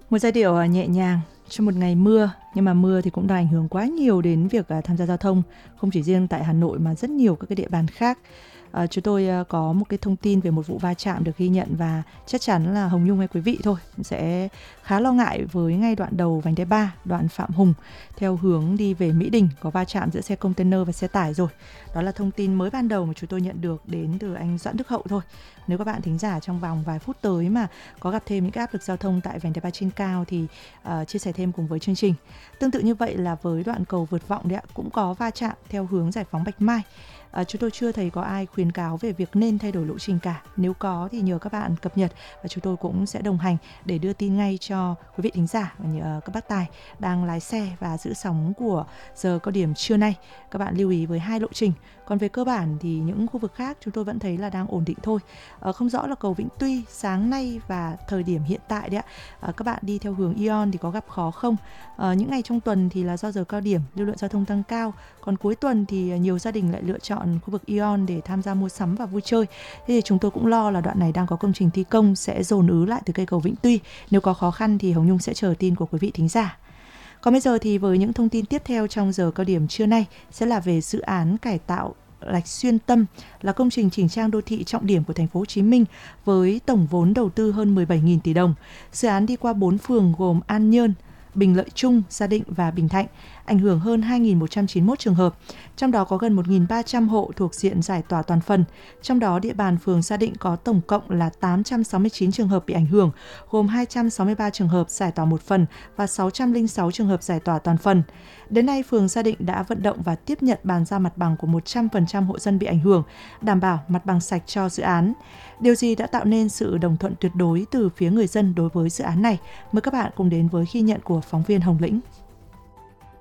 Một giai điệu nhẹ nhàng cho một ngày mưa, nhưng mà mưa thì cũng đã ảnh hưởng quá nhiều đến việc tham gia giao thông, không chỉ riêng tại Hà Nội mà rất nhiều các cái địa bàn khác. Chúng tôi có một cái thông tin về một vụ va chạm được ghi nhận và chắc chắn là Hồng Nhung hay quý vị thôi sẽ khá lo ngại với ngay đoạn đầu vành đai 3, đoạn Phạm Hùng theo hướng đi về Mỹ Đình có va chạm giữa xe container và xe tải rồi. Đó là thông tin mới ban đầu mà chúng tôi nhận được đến từ anh Doãn Đức Hậu thôi. Nếu các bạn thính giả trong vòng vài phút tới mà có gặp thêm những cái áp lực giao thông tại vành đai 3 trên cao thì chia sẻ thêm cùng với chương trình. Tương tự như vậy là với đoạn cầu vượt Vọng đấy ạ, cũng có va chạm theo hướng giải phóng Bạch Mai. Chúng tôi chưa thấy có ai khuyến cáo về việc nên thay đổi lộ trình cả. Nếu có thì nhờ các bạn cập nhật và chúng tôi cũng sẽ đồng hành để đưa tin ngay cho quý vị thính giả và các bác tài đang lái xe và giữ sóng của giờ cao điểm trưa nay. Các bạn lưu ý với hai lộ trình. Còn về cơ bản thì những khu vực khác chúng tôi vẫn thấy là đang ổn định thôi. Không rõ là cầu Vĩnh Tuy sáng nay và thời điểm hiện tại đấy ạ, các bạn đi theo hướng Ion thì có gặp khó không? Những ngày trong tuần thì là do giờ cao điểm lưu lượng giao thông tăng cao, còn cuối tuần thì nhiều gia đình lại lựa chọn khu vực Ion để tham gia mua sắm và vui chơi. Thế thì chúng tôi cũng lo là đoạn này đang có công trình thi công sẽ dồn ứ lại từ cây cầu Vĩnh Tuy. Nếu có khó khăn thì Hồng Nhung sẽ chờ tin của quý vị thính giả. Còn bây giờ thì với những thông tin tiếp theo trong giờ cao điểm trưa nay sẽ là về dự án cải tạo Lạch Xuyên Tâm, là công trình chỉnh trang đô thị trọng điểm của thành phố Hồ Chí Minh với tổng vốn đầu tư hơn 17.000 tỷ đồng. Dự án đi qua 4 phường gồm An Nhơn, Bình Lợi Trung, Gia Định và Bình Thạnh, ảnh hưởng hơn 2.191 trường hợp, trong đó có gần 1.300 hộ thuộc diện giải tỏa toàn phần. Trong đó, địa bàn phường Gia Định có tổng cộng là 869 trường hợp bị ảnh hưởng, gồm 263 trường hợp giải tỏa một phần và 606 trường hợp giải tỏa toàn phần. Đến nay, phường Gia Định đã vận động và tiếp nhận bàn giao mặt bằng của 100% hộ dân bị ảnh hưởng, đảm bảo mặt bằng sạch cho dự án. Điều gì đã tạo nên sự đồng thuận tuyệt đối từ phía người dân đối với dự án này? Mời các bạn cùng đến với ghi nhận của phóng viên Hồng Lĩnh.